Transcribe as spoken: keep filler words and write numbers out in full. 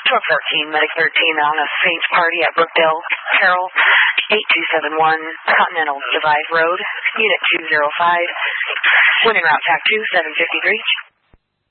twelve fourteen, Medic thirteen on a Saints party at Brookdale, Carroll, eight two seven one, Continental Divide Road, Unit two zero five, winning route T A C two seven fifty-three.